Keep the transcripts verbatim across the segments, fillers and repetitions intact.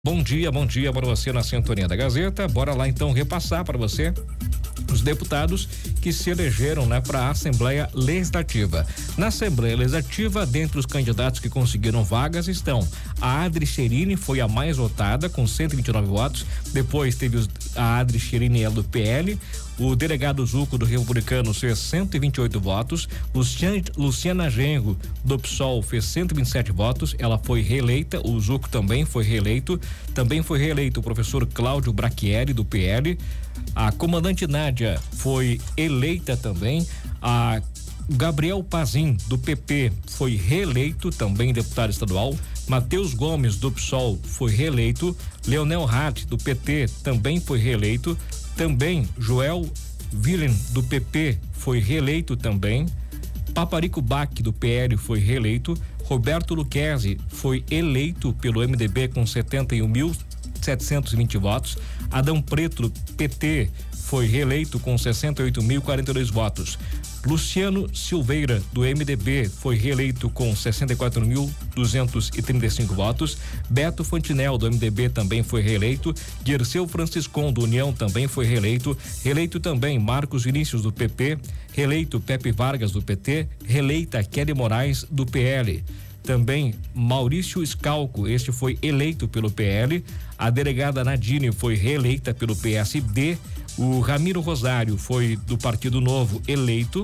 Bom dia, bom dia para você na sintonia da Gazeta. Bora lá então repassar para você os deputados que se elegeram, né, para a Assembleia Legislativa. Na Assembleia Legislativa, dentre os candidatos que conseguiram vagas estão a Adri Cherini, foi a mais votada com cento e vinte e nove votos. Depois teve os, a Adri Cherini, ela do P L. O delegado Zuco do Republicano fez cento e vinte e oito votos. Luciana, Luciana Genro do P SOL fez cento e vinte e sete votos. Ela foi reeleita. O Zuco também foi reeleito. Também foi reeleito o professor Cláudio Brachieri do P L. A comandante Nádia foi eleita também. A Gabriel Pazin do P P foi reeleito, também deputado estadual. Matheus Gomes do P SOL foi reeleito. Leonel Hatt do P T também foi reeleito. Também Joel Willen do P P foi reeleito também. Paparico Bach do P L foi reeleito. Roberto Luquezzi foi eleito pelo M D B com setenta e um mil setecentos e vinte votos. Adão Preto do P T foi reeleito com sessenta e oito mil e quarenta e dois votos. Luciano Silveira do M D B foi reeleito com sessenta e quatro mil duzentos e trinta e cinco votos. Beto Fantinel do M D B também foi reeleito. Dirceu Franciscon do União também foi reeleito. Reeleito também Marcos Vinícius do P P. Reeleito Pepe Vargas do P T. Reeleita Kelly Moraes do P L. Também Maurício Scalco, este foi eleito pelo P L. A delegada Nadine foi reeleita pelo P S D. O Ramiro Rosário foi do Partido Novo, eleito.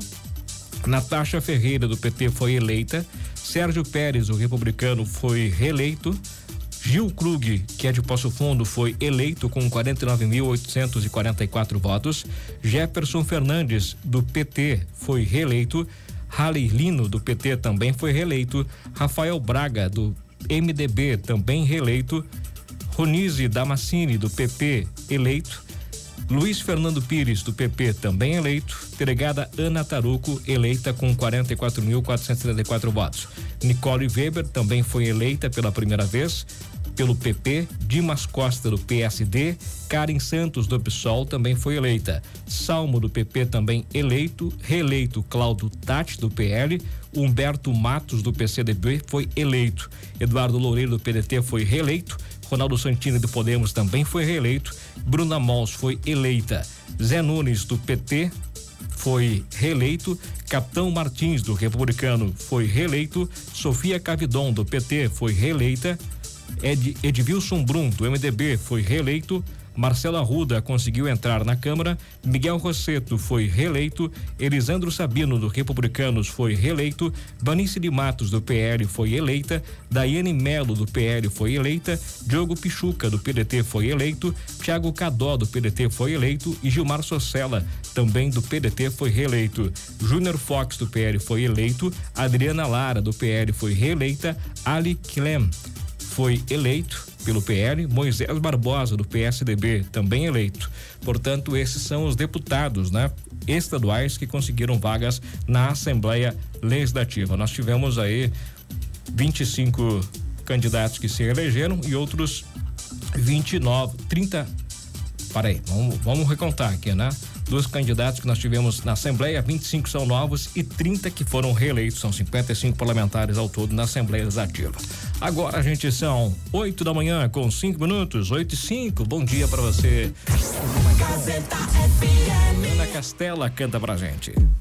Natasha Ferreira do P T foi eleita. Sérgio Pérez, o Republicano, foi reeleito. Gil Krug, que é de Poço Fundo, foi eleito com quarenta e nove mil oitocentos e quarenta e quatro votos. Jefferson Fernandes do P T foi reeleito. Halley Lino do P T também foi reeleito. Rafael Braga do M D B também reeleito. Ronise Damascini do P P eleito. Luiz Fernando Pires do P P também eleito. Delegada Ana Taruco eleita com quarenta e quatro mil quatrocentos e setenta e quatro votos. Nicole Weber também foi eleita pela primeira vez pelo P P. Dimas Costa do P S D. Karen Santos do P SOL também foi eleita. Salmo do P P também eleito. Reeleito Cláudio Tati do P L. Humberto Matos do P C D B foi eleito. Eduardo Loureiro do P D T foi reeleito. Ronaldo Santini do Podemos também foi reeleito. Bruna Mols foi eleita. Zé Nunes do P T foi reeleito. Capitão Martins do Republicano foi reeleito. Sofia Cavidon do P T foi reeleita. Ed, Edvilson Brum do M D B foi reeleito. Marcelo Arruda conseguiu entrar na Câmara. Miguel Rosseto foi reeleito. Elisandro Sabino do Republicanos foi reeleito. Vanice de Matos do P L foi eleita. Daiane Melo do P L foi eleita. Diogo Pichuca do P D T foi eleito. Thiago Cadó do P D T foi eleito. E Gilmar Socella também do P D T foi reeleito. Júnior Fox do P L foi eleito. Adriana Lara do P L foi reeleita. Ali Clem foi eleito pelo P L. Moisés Barbosa do P S D B também eleito. Portanto, esses são os deputados, né, estaduais que conseguiram vagas na Assembleia Legislativa. Nós tivemos aí vinte e cinco candidatos que se elegeram e outros vinte e nove, trinta. Para aí, vamos, vamos recontar aqui, né? Dos candidatos que nós tivemos na Assembleia, vinte e cinco são novos e trinta que foram reeleitos. São cinquenta e cinco parlamentares ao todo na Assembleia Legislativa. Agora, gente, são oito da manhã com cinco minutos, oito e cinco. Bom dia para você. Gazeta F M. Ana Castela canta pra gente.